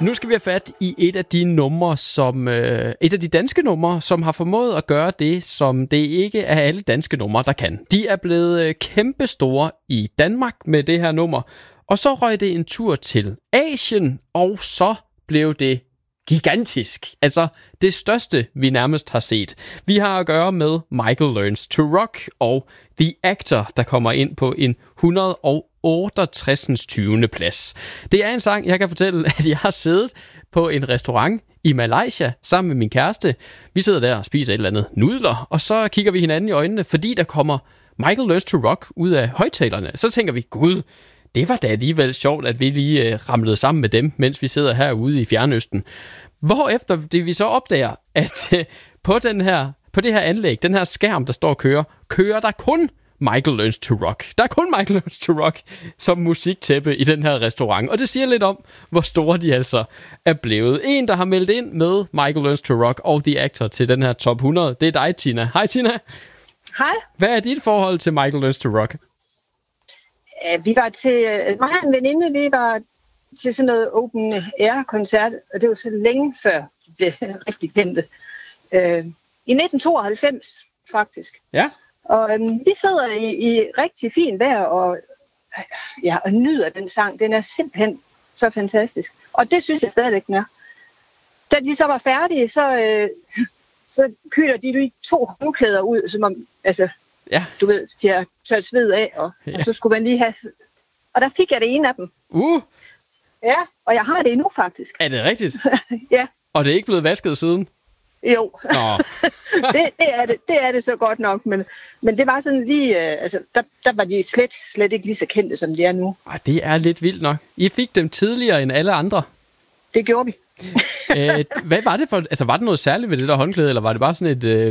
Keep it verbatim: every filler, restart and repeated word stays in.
Nu skal vi have fat i et af de numre, som øh, et af de danske numre, som har formået at gøre det, som det ikke er alle danske numre, der kan. De er blevet øh, kæmpestore i Danmark med det her nummer, og så røg det en tur til Asien, og så blev det gigantisk. Altså det største, vi nærmest har set. Vi har at gøre med Michael Learns to Rock og The Actor, der kommer ind på en et hundrede og otteogtres. tyvende plads. Det er en sang, jeg kan fortælle, at jeg har siddet på en restaurant i Malaysia sammen med min kæreste. Vi sidder der og spiser et eller andet nudler, og så kigger vi hinanden i øjnene, fordi der kommer Michael Learns to Rock ud af højtalerne. Så tænker vi, gud, det var da alligevel sjovt, at vi lige øh, ramlede sammen med dem, mens vi sidder herude i Fjernøsten. Hvorefter det vi så opdager, at øh, på, den her, på det her anlæg, den her skærm, der står og kører, kører der kun Michael Learns to Rock. Der er kun Michael Learns to Rock som musiktæppe i den her restaurant, og det siger lidt om, hvor store de altså er blevet. En, der har meldt ind med Michael Learns to Rock og The Actor til den her top hundrede, det er dig, Tina. Hej, Tina. Hej. Hvad er dit forhold til Michael Learns to Rock? Vi var til, mig og en veninde, vi var til sådan noget open air koncert, og det var så længe før det blev rigtig kendte. Øh, I nitten tooghalvfems, faktisk. Ja. Og øhm, vi sidder i, i rigtig fint vejr og, ja, og nyder den sang. Den er simpelthen så fantastisk. Og det synes jeg stadigvæk, den er. Da de så var færdige, så, øh, så kylder de lige to håndklæder ud, som om, altså, ja. du ved, de har tørt sved af, og, ja. og så skulle man lige have... Og der fik jeg det ene af dem. Uh! Ja, og jeg har det endnu, faktisk. Er det rigtigt? Ja. Og det er ikke blevet vasket siden? Jo, det, det, er det, det er det så godt nok, men, men det var sådan lige, øh, altså der, der var de slet, slet ikke lige så kendte, som de er nu. Ej, det er lidt vildt nok. I fik dem tidligere end alle andre. Det gjorde vi. Æh, hvad var det for, altså var det noget særligt ved det der håndklæde, eller var det bare sådan et, øh,